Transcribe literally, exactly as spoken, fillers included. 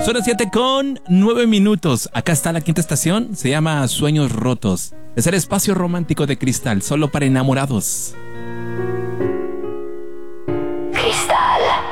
Son las siete con nueve minutos. Acá está la quinta estación. Se llama Sueños Rotos. Es el espacio romántico de Cristal, solo para enamorados.